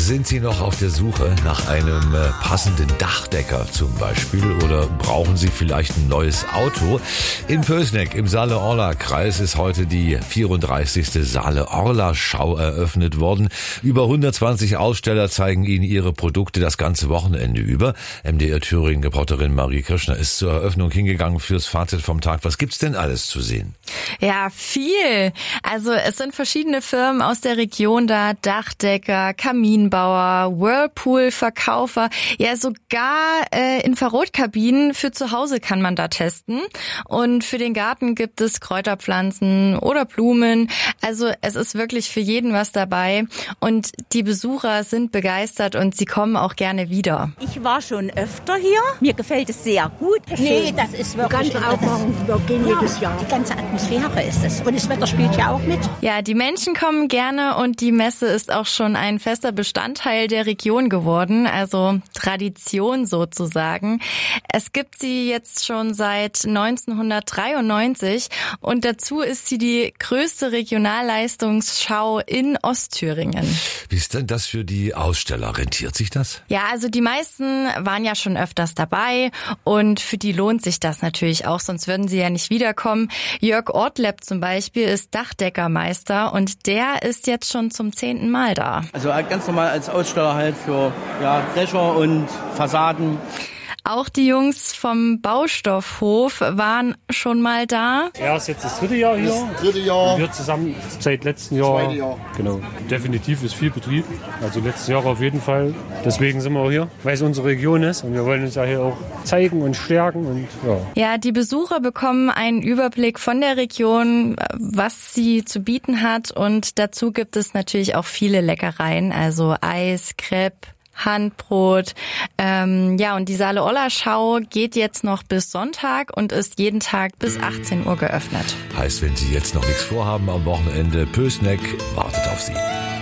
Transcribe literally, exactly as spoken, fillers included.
Sind Sie noch auf der Suche nach einem äh, passenden Dachdecker zum Beispiel oder brauchen Sie vielleicht ein neues Auto? In Pößneck im Saale-Orla-Kreis ist heute die vierunddreißigste Saale-Orla-Schau eröffnet worden. Über hundertzwanzig Aussteller zeigen Ihnen ihre Produkte das ganze Wochenende über. M D R Thüringen-Reporterin Marie Kirschner ist zur Eröffnung hingegangen fürs Fazit vom Tag. Was gibt's denn alles zu sehen? Ja, viel. Also es sind verschiedene Firmen aus der Region da, Dachdecker, Kaminbauer, Whirlpool-Verkaufer, ja sogar äh, Infrarotkabinen für zu Hause kann man da testen. Und für den Garten gibt es Kräuterpflanzen oder Blumen. Also es ist wirklich für jeden was dabei. Und die Besucher sind begeistert und sie kommen auch gerne wieder. Ich war schon öfter hier. Mir gefällt es sehr gut. Nee, das ist wirklich... Die ganze Aufmachung, wir gehen jedes Jahr. Die ganze Atmosphäre ist es. Und das Wetter spielt ja auch mit. Ja, die Menschen kommen gerne und die Messe ist auch schon ein fester Bestandteil der Region geworden, also Tradition sozusagen. Es gibt sie jetzt schon seit neunzehnhundertdreiundneunzig und dazu ist sie die größte Regionalleistungsschau in Ostthüringen. Wie ist denn das für die Aussteller? Rentiert sich das? Ja, also die meisten waren ja schon öfters dabei und für die lohnt sich das natürlich auch, sonst würden sie ja nicht wiederkommen. Jörg Ortlepp zum Beispiel ist Dachdeckermeister und der ist jetzt schon zum zehnten Mal da. Also ganz normal als Aussteller halt für ja, Dächer und Fassaden. Auch die Jungs vom Baustoffhof waren schon mal da. Er ist jetzt das dritte Jahr hier. Das dritte Jahr. Wir zusammen seit letztem Jahr. Zweite Jahr. Genau. Definitiv ist viel Betrieb. Also letztes Jahr auf jeden Fall. Deswegen sind wir auch hier, weil es unsere Region ist. Und wir wollen uns ja hier auch zeigen und stärken. Und ja. Ja, die Besucher bekommen einen Überblick von der Region, was sie zu bieten hat. Und dazu gibt es natürlich auch viele Leckereien. Also Eis, Crepe, Handbrot. Ähm, ja, und die Saale-Orla-Schau geht jetzt noch bis Sonntag und ist jeden Tag bis achtzehn Uhr geöffnet. Heißt, wenn Sie jetzt noch nichts vorhaben am Wochenende, Pößneck wartet auf Sie.